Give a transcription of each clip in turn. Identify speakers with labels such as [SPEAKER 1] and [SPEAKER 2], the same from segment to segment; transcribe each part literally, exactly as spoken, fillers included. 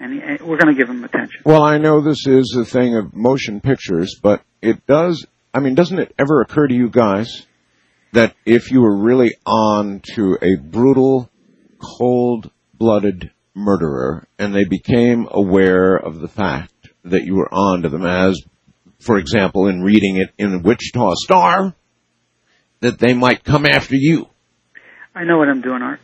[SPEAKER 1] and, he, and we're going to give him attention.
[SPEAKER 2] Well, I know this is a thing of motion pictures, but it does, I mean, doesn't it ever occur to you guys that if you were really on to a brutal, cold-blooded murderer and they became aware of the fact that you were on to them, as, for example, in reading it in the Wichita Star, that they might come after you?
[SPEAKER 1] I know what I'm doing, Art.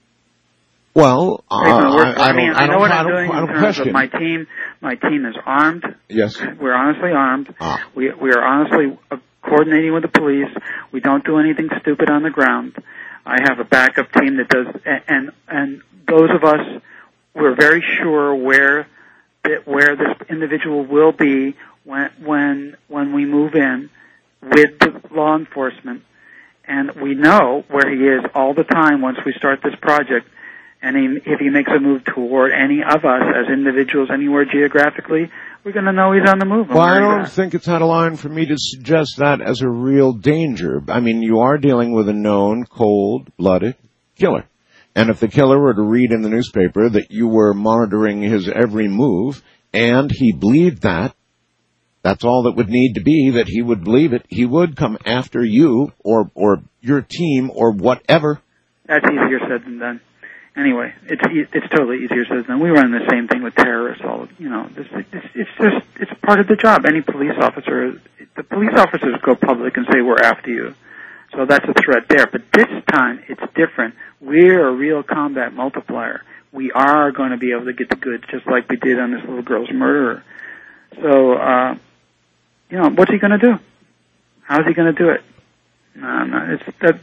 [SPEAKER 2] Well, uh, I, I,
[SPEAKER 1] I mean,
[SPEAKER 2] don't,
[SPEAKER 1] I, I know
[SPEAKER 2] don't,
[SPEAKER 1] what
[SPEAKER 2] I
[SPEAKER 1] I'm
[SPEAKER 2] don't,
[SPEAKER 1] doing
[SPEAKER 2] I don't
[SPEAKER 1] in terms
[SPEAKER 2] question.
[SPEAKER 1] of my team. My team is armed.
[SPEAKER 2] Yes.
[SPEAKER 1] We're honestly armed.
[SPEAKER 2] Ah.
[SPEAKER 1] We we are honestly uh, coordinating with the police. We don't do anything stupid on the ground. I have a backup team that does, and and those of us, we're very sure where where this individual will be when when when we move in with the law enforcement, and we know where he is all the time once we start this project. And he, if he makes a move toward any of us as individuals anywhere geographically, we're going to know he's on the move.
[SPEAKER 2] Well, I don't think it's out of line for me to suggest that as a real danger. I mean, you are dealing with a known cold-blooded killer. And if the killer were to read in the newspaper that you were monitoring his every move, and he believed that, that's all that would need to be, that he would believe it. He would come after you or or your team or whatever.
[SPEAKER 1] That's easier said than done. Anyway, it's it's totally easier said than done. We run the same thing with terrorists. All you know, it's, it's, it's just it's part of the job. Any police officer, the police officers go public and say we're after you, so that's a threat there. But this time it's different. We're a real combat multiplier. We are going to be able to get the goods, just like we did on this little girl's murderer. So, uh, you know, what's he going to do? How's he going to do it? No, no, it's that.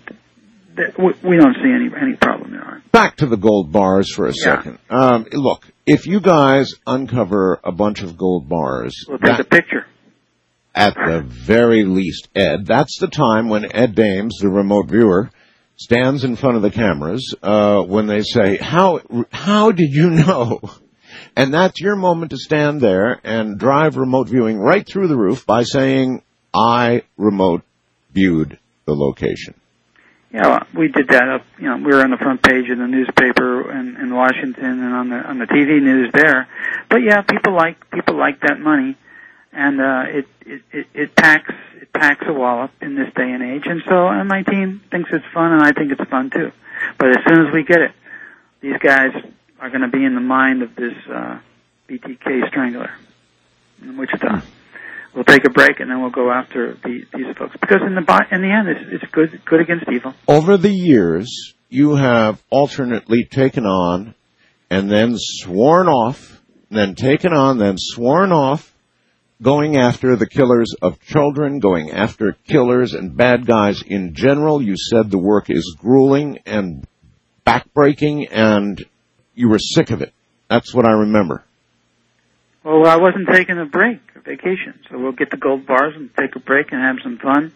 [SPEAKER 1] We don't see any any problem there.
[SPEAKER 2] Back to the gold bars for a
[SPEAKER 1] yeah.
[SPEAKER 2] second. Um, look, if you guys uncover a bunch of gold bars...
[SPEAKER 1] We'll take a picture.
[SPEAKER 2] At the very least, Ed, that's the time when Ed Dames, the remote viewer, stands in front of the cameras uh, when they say, how how did you know? And that's your moment to stand there and drive remote viewing right through the roof by saying, I remote viewed the location.
[SPEAKER 1] Yeah, well, we did that. Up, you know, we were on the front page of the newspaper in, in Washington and on the on the T V news there. But yeah, people like people like that money, and uh, it, it it it packs it packs a wallop in this day and age. And so, and my team thinks it's fun, and I think it's fun too. But as soon as we get it, these guys are going to be in the mind of this uh, B T K strangler in Wichita. We'll take a break, and then we'll go after the, these folks. Because in the in the end, it's, it's good good against evil.
[SPEAKER 2] Over the years, you have alternately taken on and then sworn off, then taken on, then sworn off, going after the killers of children, going after killers and bad guys in general. You said the work is grueling and backbreaking, and you were sick of it. That's what I remember.
[SPEAKER 1] Well, I wasn't taking a break, a vacation, so we'll get the gold bars and take a break and have some fun.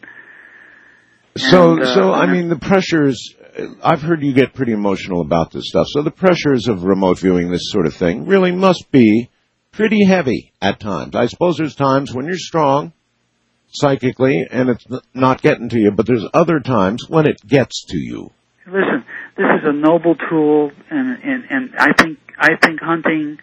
[SPEAKER 2] So,
[SPEAKER 1] and, uh,
[SPEAKER 2] so I mean, the pressures, I've heard you get pretty emotional about this stuff, so the pressures of remote viewing this sort of thing really must be pretty heavy at times. I suppose there's times when you're strong psychically and it's not getting to you, but there's other times when it gets to you.
[SPEAKER 1] Listen, this is a noble tool, and, and, and I think I think hunting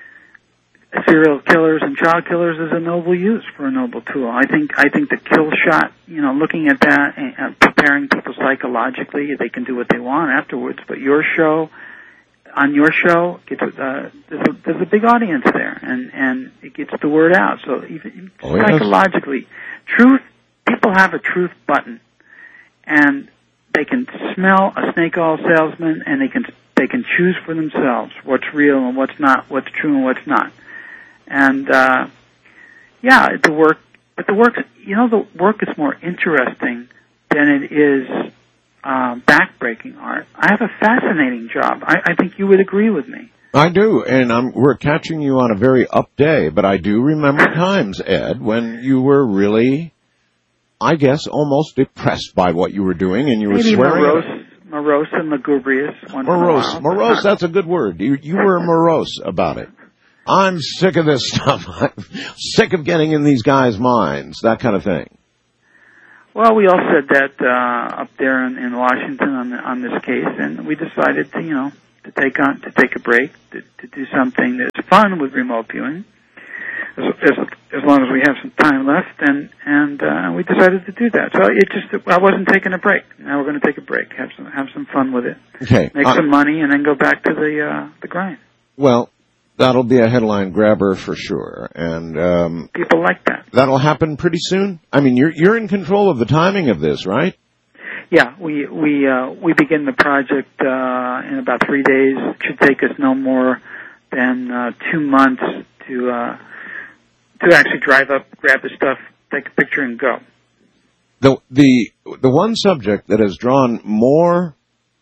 [SPEAKER 1] serial killers and child killers is a noble use for a noble tool. I think I think the kill shot, you know, looking at that and, and preparing people psychologically, they can do what they want afterwards. But your show, on your show, gets, uh, there's, a, there's a big audience there, and, and it gets the word out. So even
[SPEAKER 2] oh, yes.
[SPEAKER 1] psychologically, truth, people have a truth button, and they can smell a snake oil salesman, and they can they can choose for themselves what's real and what's not, what's true and what's not. And, uh, yeah, the work, but the work, you know, the work is more interesting than it is, uh, backbreaking art. I have a fascinating job. I, I think you would agree with me.
[SPEAKER 2] I do, and I'm, we're catching you on a very up day, but I do remember times, Ed, when you were really, I guess, almost depressed by what you were doing, and you were
[SPEAKER 1] Maybe
[SPEAKER 2] swearing.
[SPEAKER 1] morose, morose and lugubrious. Once
[SPEAKER 2] morose,
[SPEAKER 1] in a while,
[SPEAKER 2] morose, that's a good word. You, you were morose about it. I'm sick of this stuff. I'm sick of getting in these guys' minds, that kind of thing.
[SPEAKER 1] Well, we all said that uh, up there in, in Washington on, the, on this case, and we decided to, you know, to take on to take a break, to, to do something that's fun with remote viewing, as, as, as long as we have some time left, and and uh, we decided to do that. So it just I wasn't taking a break. Now we're going to take a break, have some have some fun with it,
[SPEAKER 2] okay,
[SPEAKER 1] make
[SPEAKER 2] uh,
[SPEAKER 1] some money, and then go back to the uh, the grind.
[SPEAKER 2] Well, that'll be a headline grabber for sure, and um,
[SPEAKER 1] people like that.
[SPEAKER 2] That'll happen pretty soon. I mean, you're you're in control of the timing of this, right?
[SPEAKER 1] Yeah, we we uh, we begin the project uh, in about three days. It should take us no more than uh, two months to uh, to actually drive up, grab the stuff, take a picture, and go.
[SPEAKER 2] The the the one subject that has drawn more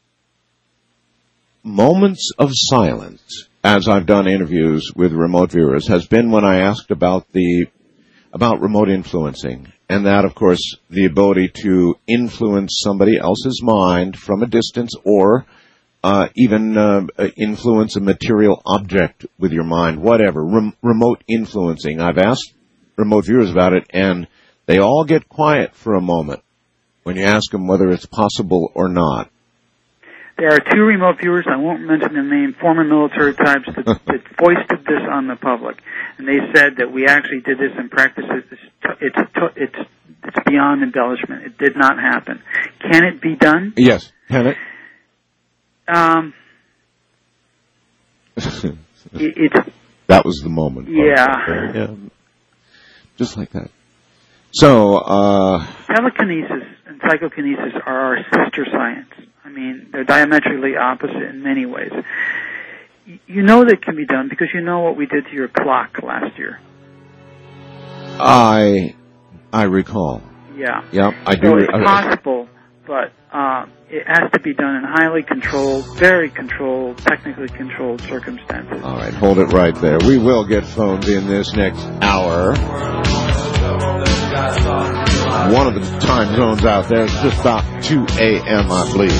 [SPEAKER 2] moments of silence as I've done interviews with remote viewers has been when I asked about the about remote influencing. And that, of course, the ability to influence somebody else's mind from a distance, or uh, even uh, influence a material object with your mind, whatever, Rem- remote influencing. I've asked remote viewers about it, and they all get quiet for a moment when you ask them whether it's possible or not.
[SPEAKER 1] There are two remote viewers, I won't mention their name, former military types that, that foisted this on the public. And they said that we actually did this in practice. It's, it's, it's, it's beyond embellishment. It did not happen. Can it be done?
[SPEAKER 2] Yes. Can it?
[SPEAKER 1] Um, it, it's...
[SPEAKER 2] That was the moment.
[SPEAKER 1] Yeah.
[SPEAKER 2] yeah. Just like that. So, uh...
[SPEAKER 1] telekinesis and psychokinesis are our sister science. I mean, they're diametrically opposite in many ways. You know that can be done because you know what we did to your clock last year.
[SPEAKER 2] I I recall.
[SPEAKER 1] Yeah.
[SPEAKER 2] Yeah, I do.
[SPEAKER 1] So it's
[SPEAKER 2] re-
[SPEAKER 1] possible, but uh, it has to be done in highly controlled, very controlled, technically controlled circumstances.
[SPEAKER 2] All right, hold it right there. We will get phones in this next hour. One of the time zones out there is just about two a.m., I believe.